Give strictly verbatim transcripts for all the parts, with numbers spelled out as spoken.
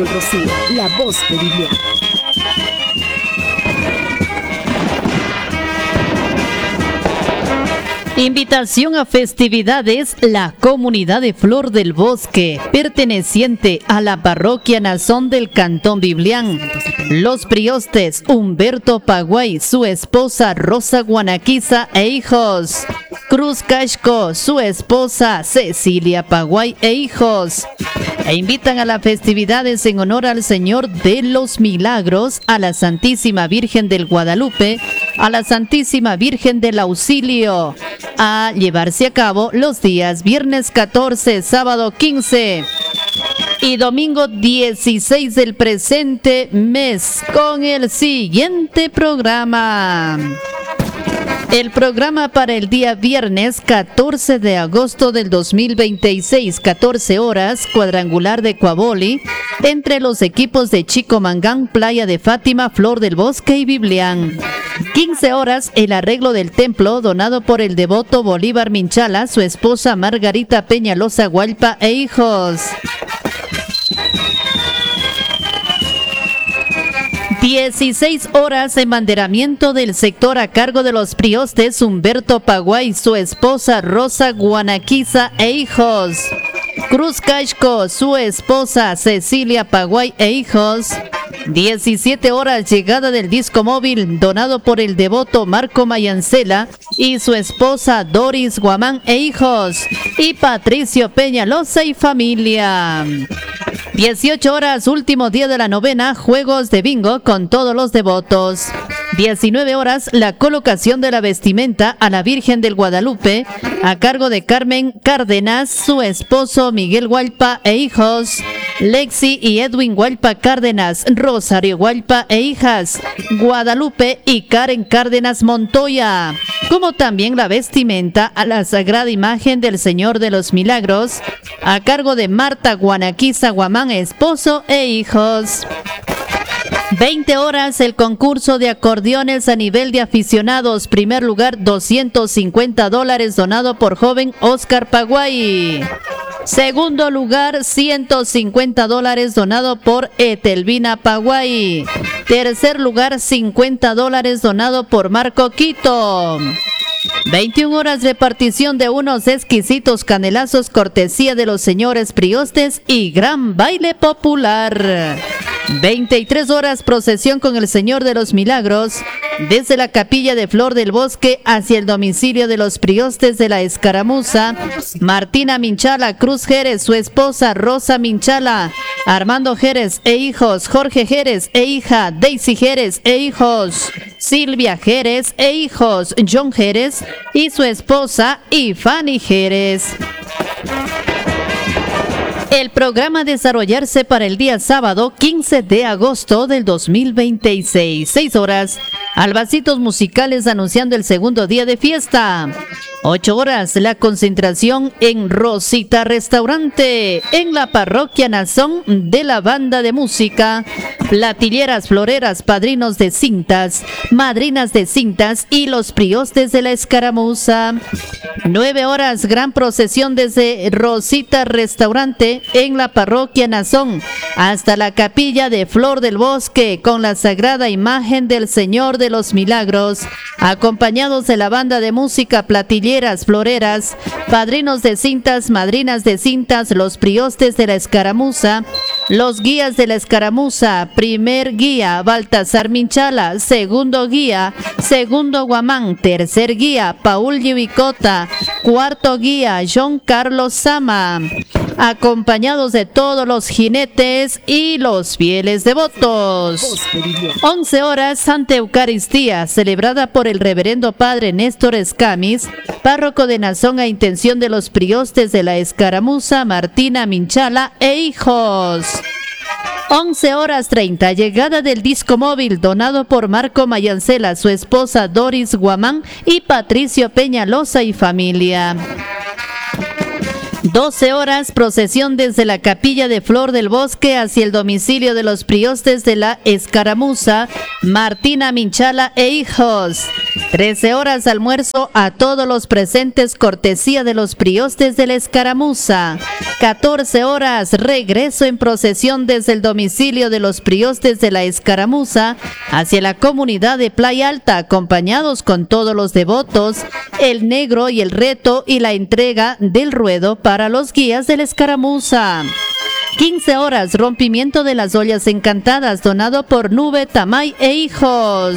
el Rocío, la voz de Vivian. Invitación a festividades. La comunidad de Flor del Bosque, perteneciente a la parroquia Nazón del Cantón Biblián. Los priostes Humberto Paguay, su esposa Rosa Guanaquiza e hijos. Cruz Cashco, su esposa Cecilia Paguay e hijos. E invitan a las festividades en honor al Señor de los Milagros, a la Santísima Virgen del Guadalupe, a la Santísima Virgen del Auxilio, a llevarse a cabo los días viernes catorce, sábado quince y domingo dieciséis del presente mes, con el siguiente programa. El programa para el día viernes catorce de agosto del dos mil veintiséis, catorce horas, cuadrangular de Coaboli, entre los equipos de Chicomangán, Playa de Fátima, Flor del Bosque y Biblián. quince horas, el arreglo del templo donado por el devoto Bolívar Minchala, su esposa Margarita Peñalosa Gualpa e hijos. dieciséis horas, embanderamiento del sector a cargo de los priostes Humberto Paguay, su esposa Rosa Guanaquiza e hijos. Cruz Cashco, su esposa Cecilia Paguay e hijos. diecisiete horas, llegada del disco móvil donado por el devoto Marco Mayancela y su esposa Doris Guamán e hijos, y Patricio Peñalosa y familia. dieciocho horas, último día de la novena, juegos de bingo con todos los devotos. diecinueve horas, la colocación de la vestimenta a la Virgen del Guadalupe a cargo de Carmen Cárdenas, su esposo Miguel Gualpa e hijos, Lexi y Edwin Gualpa Cárdenas, Rosario Gualpa e hijas, Guadalupe y Karen Cárdenas Montoya, como también la vestimenta a la Sagrada Imagen del Señor de los Milagros a cargo de Marta Guanaquiza Guamán, esposo e hijos. veinte horas, el concurso de acordeones a nivel de aficionados. Primer lugar, doscientos cincuenta dólares donado por joven Oscar Paguay. Segundo lugar, ciento cincuenta dólares donado por Etelvina Paguay. Tercer lugar, cincuenta dólares donado por Marco Quito. veintiuna horas, repartición de unos exquisitos canelazos cortesía de los señores priostes y gran baile popular. veintitrés horas, procesión con el Señor de los Milagros desde la capilla de Flor del Bosque hacia el domicilio de los priostes de la Escaramuza. Martina Minchala, Cruz Jerez, su esposa Rosa Minchala, Armando Jerez e hijos, Jorge Jerez e hija, Daisy Jerez e hijos, Silvia Jerez e hijos, John Jerez y su esposa y Fanny Jerez. El programa a desarrollarse para el día sábado quince de agosto del dos mil veintiséis, seis horas, albacitos musicales anunciando el segundo día de fiesta. ocho horas, la concentración en Rosita Restaurante, en la parroquia Nazón de la banda de música, platilleras, floreras, padrinos de cintas, madrinas de cintas y los priostes de la Escaramuza. nueve horas, gran procesión desde Rosita Restaurante en la parroquia Nazón hasta la capilla de Flor del Bosque con la Sagrada Imagen del Señor de los Milagros, acompañados de la banda de música, platilleras, floreras, padrinos de cintas, madrinas de cintas, los priostes de la Escaramuza, los guías de la Escaramuza. Primer guía, Baltasar Minchala. Segundo guía, Segundo Guamán. Tercer guía, Paul Yubicota. Cuarto guía, John Carlos Sama, acompañados de todos los jinetes y los fieles devotos. once horas, Santa Eucaristía, celebrada por el reverendo padre Néstor Escamis, párroco de Nazón, a intención de los priostes de la Escaramuza, Martina Minchala e hijos. once horas treinta, llegada del disco móvil donado por Marco Mayancela, su esposa Doris Guamán y Patricio Peñalosa y familia. doce horas, procesión desde la capilla de Flor del Bosque hacia el domicilio de los priostes de la Escaramuza, Martina Minchala e hijos. trece horas, almuerzo a todos los presentes, cortesía de los priostes de la Escaramuza. catorce horas, regreso en procesión desde el domicilio de los priostes de la Escaramuza hacia la comunidad de Playa Alta, acompañados con todos los devotos, el negro y el reto y la entrega del ruedo para los guías de la Escaramuza. quince horas, rompimiento de las ollas encantadas, donado por Nube, Tamay e hijos.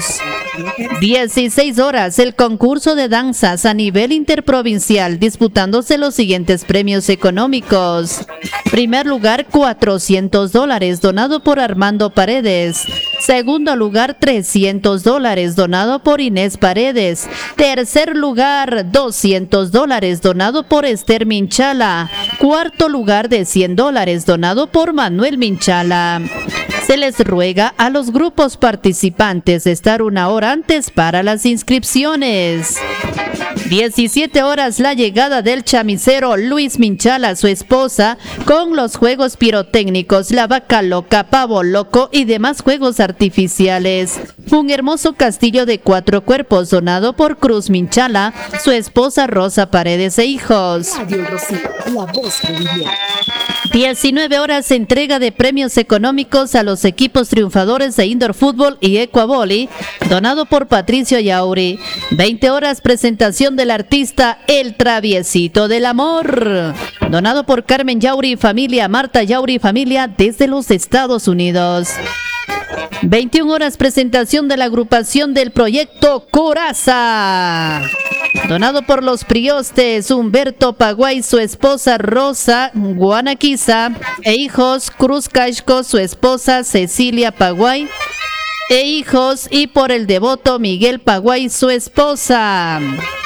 dieciséis horas, el concurso de danzas a nivel interprovincial, disputándose los siguientes premios económicos. Primer lugar, cuatrocientos dólares, donado por Armando Paredes. Segundo lugar, trescientos dólares, donado por Inés Paredes. Tercer lugar, doscientos dólares, donado por Esther Minchala. Cuarto lugar, de cien dólares, donado por Manuel Minchala. Se les ruega a los grupos participantes estar una hora antes para las inscripciones. diecisiete horas, la llegada del chamisero Luis Minchala, su esposa, con los juegos pirotécnicos, la vaca loca, pavo loco y demás juegos artificiales. Un hermoso castillo de cuatro cuerpos donado por Cruz Minchala, su esposa Rosa Paredes e hijos. Radio Rocío, la voz boliviana. diecinueve horas, entrega de premios económicos a los equipos triunfadores de Indoor Fútbol y Ecuavoli, donado por Patricio Yauri. veinte horas, presentación del artista El Traviesito del Amor, donado por Carmen Yauri y familia, Marta Yauri y familia desde los Estados Unidos. veintiuna horas, presentación de la agrupación del proyecto Coraza, donado por los priostes Humberto Paguay, su esposa Rosa Guanaquiza e hijos, Cruz Caixco, su esposa Cecilia Paguay e hijos, y por el devoto Miguel Paguay, su esposa.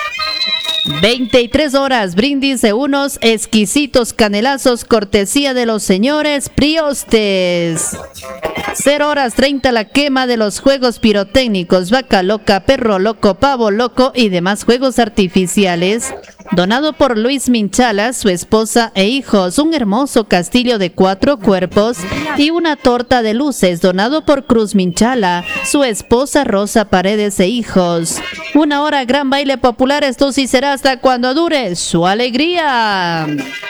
veintitrés horas, brindis de unos exquisitos canelazos, cortesía de los señores priostes. cero horas treinta, la quema de los juegos pirotécnicos, vaca loca, perro loco, pavo loco y demás juegos artificiales, donado por Luis Minchala, su esposa e hijos. Un hermoso castillo de cuatro cuerpos y una torta de luces, donado por Cruz Minchala, su esposa Rosa Paredes e hijos. Una hora, gran baile popular, esto sí será hasta cuando dure su alegría.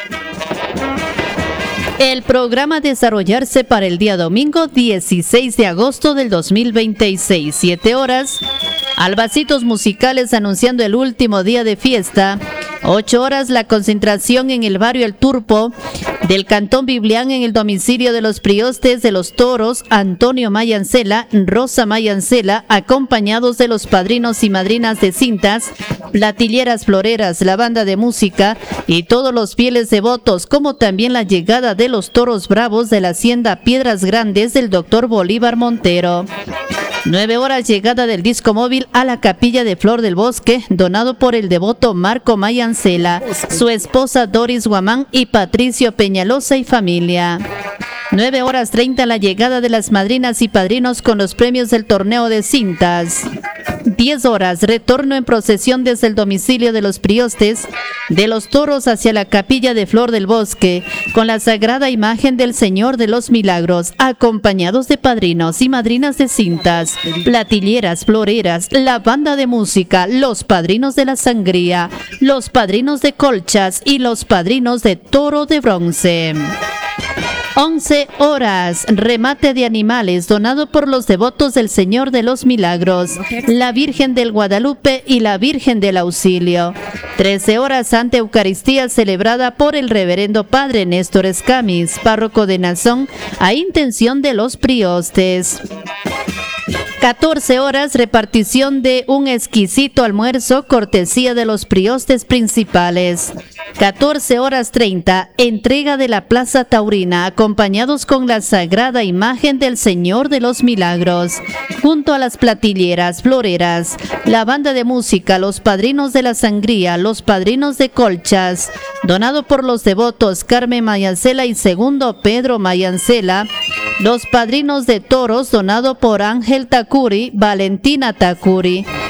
El programa a desarrollarse para el día domingo dieciséis de agosto del dos mil veintiséis, siete horas. Albacitos musicales anunciando el último día de fiesta. ocho horas, la concentración en el barrio El Turpo del Cantón Biblián en el domicilio de los priostes de los toros Antonio Mayancela, Rosa Mayancela, acompañados de los padrinos y madrinas de cintas, platilleras floreras, la banda de música y todos los fieles devotos, como también la llegada de los toros bravos de la hacienda Piedras Grandes del doctor Bolívar Montero. nueve horas, llegada del disco móvil a la capilla de Flor del Bosque, donado por el devoto Marco Mayancela, su esposa Doris Guamán y Patricio Peñalosa y familia. nueve horas treinta, la llegada de las madrinas y padrinos con los premios del torneo de cintas. diez horas, retorno en procesión desde el domicilio de los priostes de los toros hacia la capilla de Flor del Bosque, con la sagrada imagen del Señor de los Milagros, acompañados de padrinos y madrinas de cintas, platilleras, floreras, la banda de música, los padrinos de la sangría, los padrinos de colchas y los padrinos de toro de bronce. once horas, remate de animales donado por los devotos del Señor de los Milagros, la Virgen del Guadalupe y la Virgen del Auxilio. trece horas, Santa Eucaristía celebrada por el Reverendo Padre Néstor Escamis, párroco de Nazón, a intención de los priostes. catorce horas, repartición de un exquisito almuerzo, cortesía de los priostes principales. catorce horas treinta, entrega de la Plaza Taurina, acompañados con la sagrada imagen del Señor de los Milagros, junto a las platilleras, floreras, la banda de música, los padrinos de la sangría, los padrinos de colchas, donado por los devotos Carmen Mayancela y segundo Pedro Mayancela, los padrinos de toros, donado por Ángel Takuri, Valentina Takuri,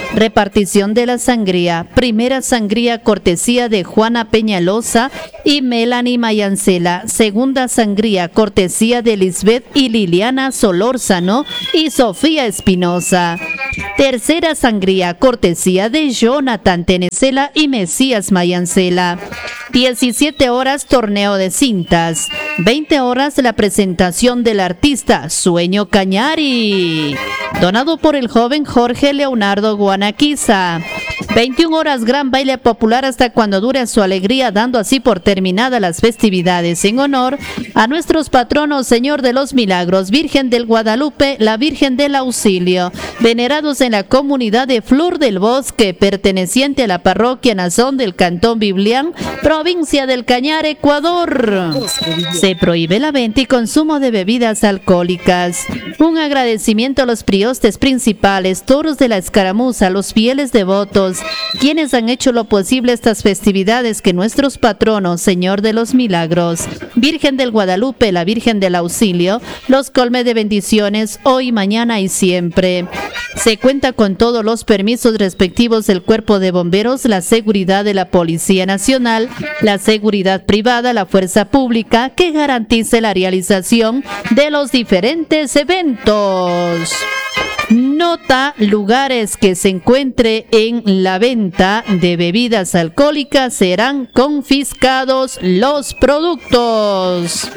Repartición de la sangría. Primera sangría cortesía de Juana Peñalosa y Melanie Mayancela. Segunda sangría cortesía de Lisbeth y Liliana Solórzano y Sofía Espinosa. Tercera sangría cortesía de Jonathan Tenecela y Mesías Mayancela. diecisiete horas torneo de cintas. veinte horas la presentación del artista Sueño Cañari, donado por el joven Jorge Leonardo Guanaquiza. veintiuna horas gran baile popular hasta cuando dure su alegría, dando así por terminadas las festividades en honor a nuestros patronos Señor de los Milagros, Virgen del Guadalupe, la Virgen del Auxilio, venerados en la comunidad de Flor del Bosque, perteneciente a la parroquia Nazón del Cantón Biblián, provincia del Cañar, Ecuador. Se prohíbe la venta y consumo de bebidas alcohólicas. Un agradecimiento a los priostes principales, toros de la escaramuza, los fieles devotos, quienes han hecho lo posible estas festividades que nuestros patronos, Señor de los Milagros, Virgen del Guadalupe, la Virgen del Auxilio, los colme de bendiciones hoy, mañana y siempre. Se cuenta con todos los permisos respectivos del Cuerpo de Bomberos, la seguridad de la Policía Nacional, la seguridad privada, la fuerza pública que garantice la realización de los diferentes eventos. Nota: lugares que se encuentre en la venta de bebidas alcohólicas serán confiscados los productos.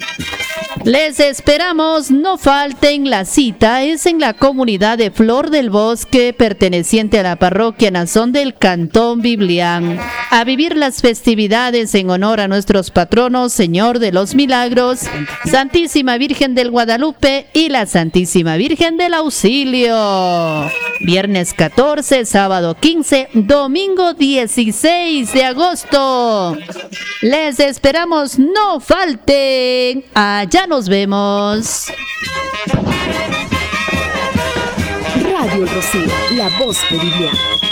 Les esperamos, no falten, la cita es en la comunidad de Flor del Bosque, perteneciente a la parroquia Nazón del Cantón Biblián, a vivir las festividades en honor a nuestros patronos, Señor de los Milagros, Santísima Virgen del Guadalupe y la Santísima Virgen del Auxilio. Viernes catorce, sábado quince, domingo dieciséis de agosto. Les esperamos, no falten. Allá nos vemos. Radio El Rocío, la voz de Viviana.